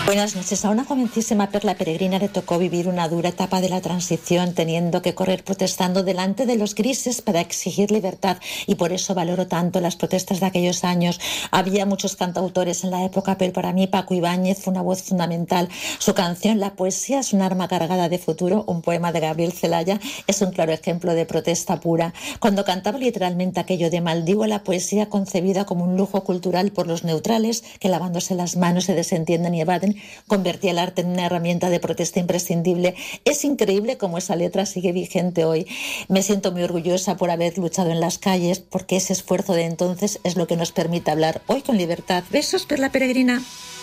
Buenas noches. A una jovencísima Perla Peregrina le tocó vivir una dura etapa de la transición, teniendo que correr protestando delante de los grises para exigir libertad, y por eso valoro tanto las protestas de aquellos años. Había muchos cantautores en la época, pero para mí Paco Ibáñez fue una voz fundamental. Su canción La poesía es un arma cargada de futuro, un poema de Gabriel Celaya, es un claro ejemplo de protesta pura. Cuando cantaba literalmente aquello de maldigo la poesía concebida como un lujo cultural por los neutrales que lavándose las manos se desentienden y evaden, convertía el arte en una herramienta de protesta imprescindible. Es increíble cómo esa letra sigue vigente hoy. Me siento muy orgullosa por haber luchado en las calles, porque ese esfuerzo de entonces es lo que nos permite hablar hoy con libertad. Besos, Perla Peregrina.